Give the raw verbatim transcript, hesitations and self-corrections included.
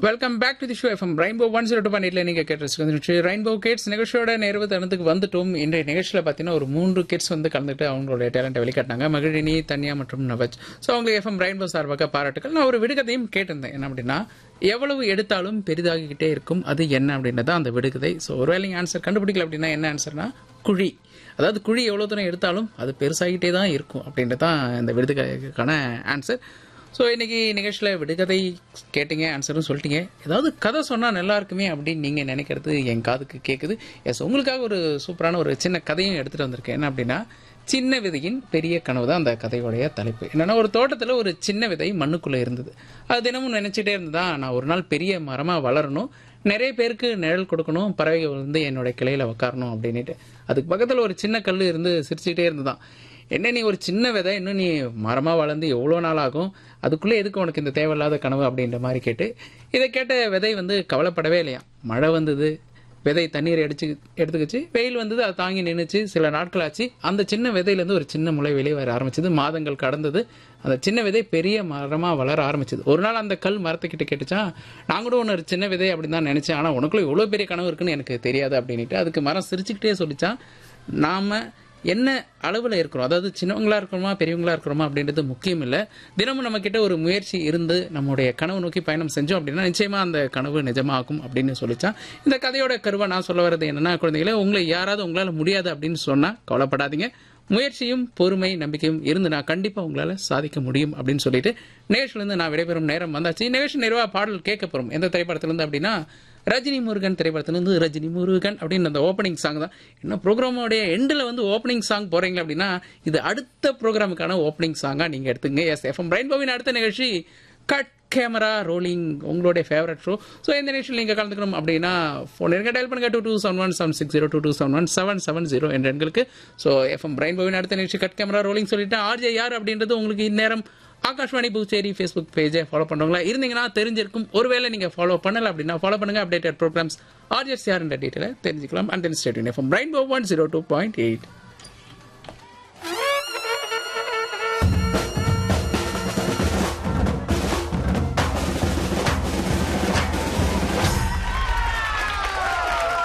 Welcome back to the show FM rainbow one zero two point எயிட்ல நீங்க கேட்டு rainbow kids நிகழ்ச்சியோட நேர்வு தருணத்துக்கு வந்துட்டோம். இன்றைய நிகழ்ச்சியில் பார்த்தீங்கன்னா ஒரு மூன்று கிட்ஸ் வந்து கலந்துட்டு அவங்களுடைய டேலண்ட்டை வெளிக்காட்டினாங்க. மகிழினி, தன்யா மற்றும் நவஜ். ஸோ அவங்களுக்கு எஃப்எம் ரெயின்போ சார்பாக பாராட்டுகள். நான் ஒரு விடுகதையும் கேட்டிருந்தேன். என்ன அப்படின்னா, எவ்வளவு எடுத்தாலும் பெரிதாகிக்கிட்டே இருக்கும், அது என்ன அப்படின்றத அந்த விடுகதை. ஸோ ஒருவேளை நீங்கள் ஆன்சர் கண்டுபிடிக்கல அப்படின்னா என்ன ஆன்சர்னா குழி. அதாவது குழி எவ்வளோ தூரம் எடுத்தாலும் அது பெருசாகிட்டே தான் இருக்கும் அப்படின்றது தான் இந்த விடுகதைக்கான ஆன்சர். ஸோ இன்றைக்கி நிகழ்ச்சியில் விடுகதை கேட்டிங்க, ஆன்சரும் சொல்லிட்டீங்க. ஏதாவது கதை சொன்னால் நல்லா இருக்குமே அப்படின்னு நீங்கள் நினைக்கிறது என் காதுக்கு கேட்குது. எஸ், உங்களுக்காக ஒரு சூப்பரான ஒரு சின்ன கதையும் எடுத்துகிட்டு வந்திருக்கேன். என்ன அப்படின்னா, சின்ன விதையின் பெரிய கனவு தான் அந்த கதையோடைய தலைப்பு. என்னென்னா, ஒரு தோட்டத்தில் ஒரு சின்ன விதை மண்ணுக்குள்ளே இருந்தது. அது தினமும் நினச்சிட்டே இருந்ததா, நான் ஒரு நாள் பெரிய மரமாக வளரணும், நிறைய பேருக்கு நிழல் கொடுக்கணும், பறவைகள் வந்து என்னோட கிளையில் உக்காரணும் அப்படின்ட்டு. அதுக்கு பக்கத்தில் ஒரு சின்ன கல் இருந்து சிரிச்சுக்கிட்டே இருந்ததான். என்ன நீ ஒரு சின்ன விதை, இன்னும் நீ மரமாக வளர்ந்து எவ்வளோ நாள் ஆகும், அதுக்குள்ளே எதுக்கு உனக்கு இந்த தேவையில்லாத கனவு அப்படின்ற மாதிரி கேட்டு, இதை கேட்ட விதை வந்து கவலைப்படவே இல்லையா. மழை வந்தது, விதை தண்ணீர் அடிச்சு எடுத்துக்கிச்சு, வெயில் வந்தது, அதை தாங்கி நின்றுச்சு. சில நாட்கள் ஆச்சு, அந்த சின்ன விதையிலேருந்து ஒரு சின்ன முளை வெளியே வர ஆரம்பிச்சது. மாதங்கள் கடந்தது, அந்த சின்ன விதை பெரிய மரமாக வளர ஆரம்பிச்சது. ஒரு நாள் அந்த கல் மரத்துக்கிட்ட கேட்டுச்சா, நான் கூட ஒன்று சின்ன விதை அப்படின்னு தான் நினச்சேன், ஆனால் உனக்குள்ள இவ்வளோ பெரிய கனவு இருக்குன்னு எனக்கு தெரியாது அப்படின்ட்டு. அதுக்கு மரம் சிரிச்சுக்கிட்டே சொல்லிச்சான், நாம் என்ன அளவில் இருக்கிறோம், அதாவது சின்னவங்களா இருக்கிறோமா பெரியவங்களா இருக்கிறோமா அப்படின்றது முக்கியம் இல்லை. தினமும் நம்ம கிட்ட ஒரு முயற்சி இருந்து நம்முடைய கனவு நோக்கி பயணம் செஞ்சோம் அப்படின்னா நிச்சயமா அந்த கனவு நிஜமாகும் அப்படின்னு சொல்லிச்சான். இந்த கதையோட கருவா நான் சொல்ல வர்றது என்னன்னா, குழந்தைகளை, உங்களை யாராவது உங்களால் முடியாது அப்படின்னு சொன்னால் கவலைப்படாதீங்க. முயற்சியும் பொறுமை நம்பிக்கையும் இருந்து நான் கண்டிப்பாக உங்களால் சாதிக்க முடியும் அப்படின்னு சொல்லிட்டு நிகழ்ச்சியிலேருந்து நான் விடைபெறும் நேரம் வந்தாச்சு. நிகழ்ச்சி நிறைவா பாடல் கேட்க போகிறோம். எந்த திரைப்படத்திலேருந்து அப்படின்னா, ரஜினி முருகன் திரைப்படத்திலிருந்து ரஜினி முருகன் அப்படின்னு அந்த ஓப்பனிங் சாங் தான். இன்னும் ப்ரோக்ராமோடைய எண்டில் வந்து ஓப்பனிங் சாங் போகிறீங்க அப்படின்னா, இது அடுத்த ப்ரோக்ராமுக்கான ஓப்பனிங் சாங்காக நீங்கள் எடுத்துங்க. எஸ், எஃப்எம் ரெயின்போவின் அடுத்த நிகழ்ச்சி கட் கேமரா ரோலிங், உங்களுடைய ஃபேவரட் ஷோ. ஸோ இந்த நிகழ்ச்சியில் நீங்கள் கலந்துக்கணும் அப்படின்னா ஃபோன் இருக்க டயல் பண்ணுங்க, two two seven one seven six zero two two seven one seven seven zero என்ற எண்களுக்கு. ஸோ எஃப்எம் ரெயின்போவின் அடுத்த நிகழ்ச்சி கட் கேமரா ரோலிங் சொல்லிட்டு, ஆர்ஜே யார் அப்படின்றது உங்களுக்கு இந்நேரம் ஆகாஷ்வாணி புதுச்சேரி ஃபேஸ்புக் பேஜை ஃபாலோ பண்ணுறவங்களா இருந்தீங்கன்னா தெரிஞ்சிருக்கும். ஒருவேளை நீங்கள் ஃபாலோ பண்ணலை அப்படின்னா ஃபாலோ பண்ணுங்கள். அப்டேட்டட் ப்ரோக்ராம்ஸ் ஆர்ஜிஎஸ் யார் என்ற டீட்டெயிலை தெரிஞ்சுக்கலாம். And then state FM rainbow one zero two point eight.